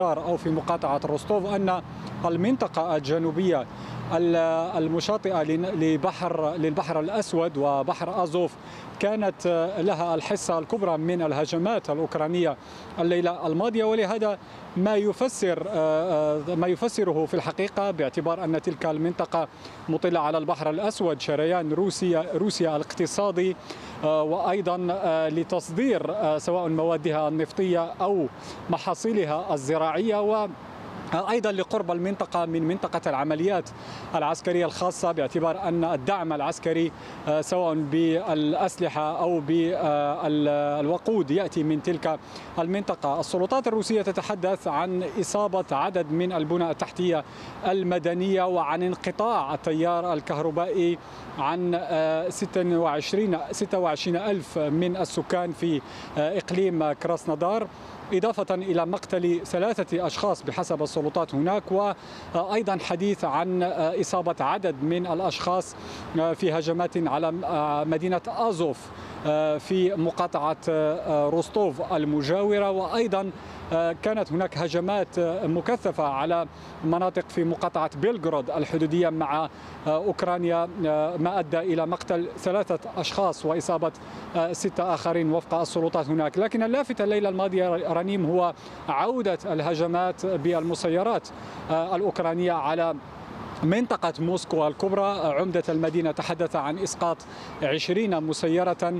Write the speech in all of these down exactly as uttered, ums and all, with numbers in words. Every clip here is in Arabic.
أو في مقاطعة روستوف أن المنطقة الجنوبية المشاطئة لبحر للبحر الأسود وبحر أزوف كانت لها الحصة الكبرى من الهجمات الأوكرانية الليلة الماضية، ولهذا ما يفسر ما يفسره في الحقيقة باعتبار أن تلك المنطقة مطلة على البحر الأسود، شريان روسيا روسيا الاقتصادي وأيضا لتصدير سواء موادها النفطية أو محاصيلها الزراعية، و أيضا لقرب المنطقة من منطقة العمليات العسكرية الخاصة، باعتبار أن الدعم العسكري سواء بالأسلحة أو بالوقود يأتي من تلك المنطقة. السلطات الروسية تتحدث عن إصابة عدد من البنى التحتية المدنية وعن انقطاع التيار الكهربائي عن ستة وعشرين ألف من السكان في إقليم كراسنودار، إضافة إلى مقتل ثلاثة أشخاص بحسب السلطات هناك، وأيضا حديث عن إصابة عدد من الأشخاص في هجمات على مدينة أزوف في مقاطعة روستوف المجاورة، وأيضا كانت هناك هجمات مكثفة على مناطق في مقاطعة بيلغراد الحدودية مع أوكرانيا، ما أدى إلى مقتل ثلاثة أشخاص وإصابة ستة آخرين وفق السلطات هناك. لكن اللافت الليلة الماضية رنيم هو عودة الهجمات بالمسيرات الأوكرانية على منطقة موسكو الكبرى. عمدة المدينة تحدث عن إسقاط عشرين مسيرة،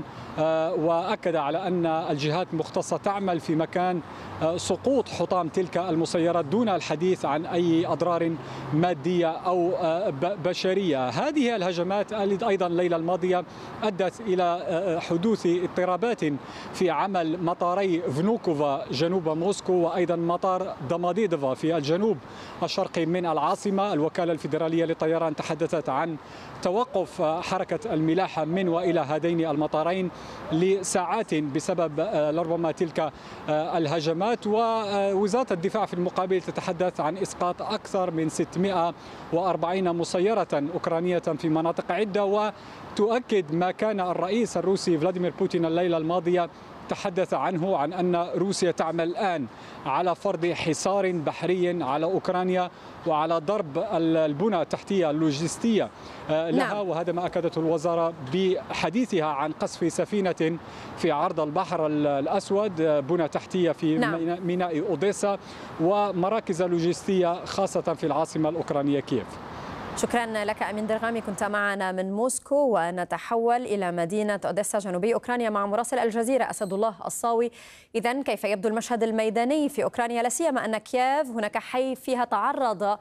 وأكد على أن الجهات المختصة تعمل في مكان سقوط حطام تلك المسيرات دون الحديث عن أي أضرار مادية أو بشرية. هذه الهجمات أيضا الليلة الماضية أدت إلى حدوث اضطرابات في عمل مطاري فنوكوفا جنوب موسكو، وأيضا مطار دوموديدوفا في الجنوب الشرقي من العاصمة. الوكالة الفيدرالية للطيران تحدثت عن توقف حركة الملاحة من وإلى هذين المطارين لساعات بسبب لربما تلك الهجمات. ووزارة الدفاع في المقابل تتحدث عن إسقاط أكثر من ستمائة وأربعين مسيرة أوكرانية في مناطق عدة، وتؤكد ما كان الرئيس الروسي فلاديمير بوتين الليلة الماضية تحدث عنه، عن أن روسيا تعمل الآن على فرض حصار بحري على أوكرانيا وعلى ضرب البنى التحتية اللوجستية لها. نعم. وهذا ما أكدته الوزارة بحديثها عن قصف سفينة في عرض البحر الأسود، بنى تحتية في نعم. ميناء أوديسا ومراكز لوجستية خاصة في العاصمة الأوكرانية كييف. شكرا لك أمين درغامي، كنت معنا من موسكو. ونتحول إلى مدينة أوديسا جنوبي أوكرانيا مع مراسل الجزيرة أسد الله الصاوي. إذن كيف يبدو المشهد الميداني في أوكرانيا، لا سيما أن كييف هناك حي فيها تعرض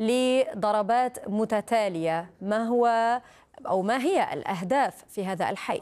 لضربات متتالية؟ ما هو أو ما هي الأهداف في هذا الحي؟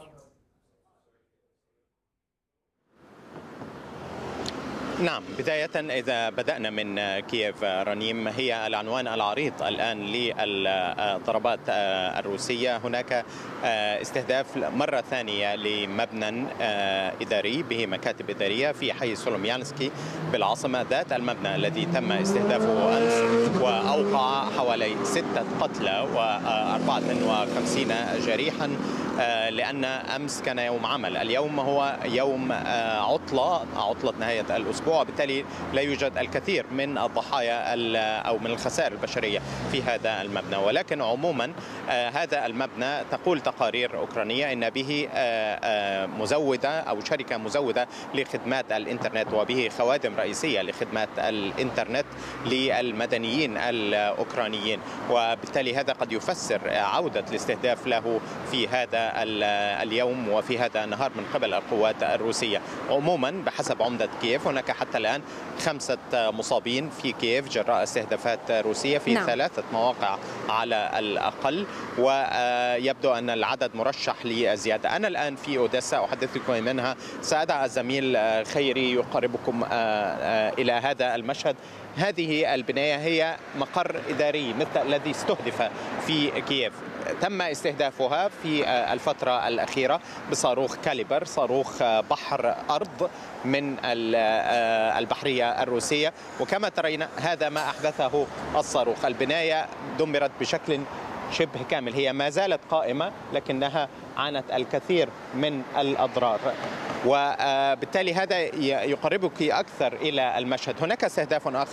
نعم، بداية إذا بدأنا من كييف رنيم، هي العنوان العريض الآن للضربات الروسية. هناك استهداف مرة ثانية لمبنى إداري به مكاتب إدارية في حي سولوميانسكي بالعاصمة، ذات المبنى الذي تم استهدافه أمس وأوقع حوالي ستة قتلى وأربعة وخمسين جريحا، لأن أمس كان يوم عمل. اليوم هو يوم عطلة عطلة نهاية الأسبوع، بالتالي لا يوجد الكثير من الضحايا أو من الخسائر البشرية في هذا المبنى. ولكن عموما هذا المبنى تقول تقارير أوكرانية إن به مزودة أو شركة مزودة لخدمات الإنترنت، وبه خوادم رئيسية لخدمات الإنترنت للمدنيين الأوكرانيين، وبالتالي هذا قد يفسر عودة الاستهداف له في هذا اليوم وفي هذا النهار من قبل القوات الروسية. عموما بحسب عمدة كييف هناك حتى الآن خمسة مصابين في كييف جراء استهدافات روسية في نعم. ثلاثة مواقع على الأقل، ويبدو أن العدد مرشح لزيادة. أنا الآن في أوديسا أحدثكم منها، سأدع الزميل خيري يقربكم إلى هذا المشهد. هذه البناية هي مقر إداري مثل الذي استهدف في كييف، تم استهدافها في الفترة الأخيرة بصاروخ كاليبر، صاروخ بحر أرض من البحرية الروسية. وكما ترين هذا ما أحدثه الصاروخ. البناية دمرت بشكل شبه كامل، هي ما زالت قائمة لكنها عانت الكثير من الأضرار، وبالتالي هذا يقربك أكثر إلى المشهد. هناك استهداف آخر